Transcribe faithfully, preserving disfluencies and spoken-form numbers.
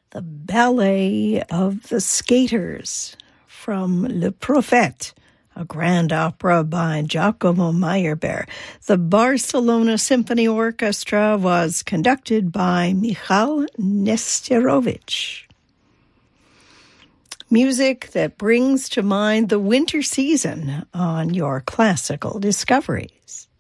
the Ballet of the Skaters from Le Prophète, a grand opera by Giacomo Meyerbeer. The Barcelona Symphony Orchestra was conducted by Michal Nesterovich. Music that brings to mind the winter season on your classical discoveries.